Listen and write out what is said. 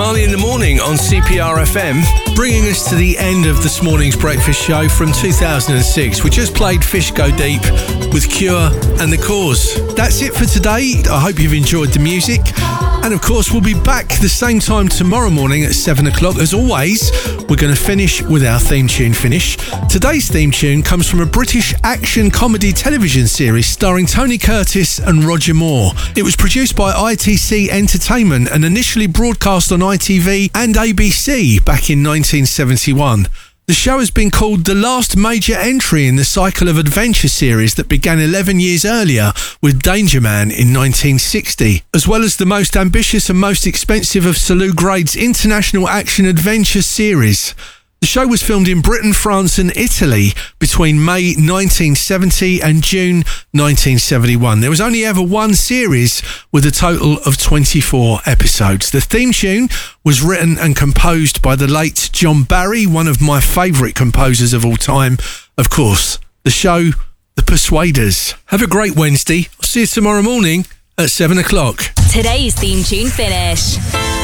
Marley in the Morning on CPR FM, bringing us to the end of this morning's breakfast show from 2006. We just played Fish Go Deep with Cure and The Cause. That's it for today. I hope you've enjoyed the music. And of course, we'll be back the same time tomorrow morning at 7 o'clock. As always, we're going to finish with our theme tune finish. Today's theme tune comes from a British action comedy television series starring Tony Curtis and Roger Moore. It was produced by ITC Entertainment and initially broadcast on ITV and ABC back in 1971. The show has been called the last major entry in the cycle of adventure series that began 11 years earlier with Danger Man in 1960, as well as the most ambitious and most expensive of Salou Grade's international action adventure series. The show was filmed in Britain, France and Italy between May 1970 and June 1971. There was only ever one series with a total of 24 episodes. The theme tune was written and composed by the late John Barry, one of my favourite composers of all time. Of course, the show The Persuaders. Have a great Wednesday. I'll see you tomorrow morning at 7 o'clock. Today's theme tune finish.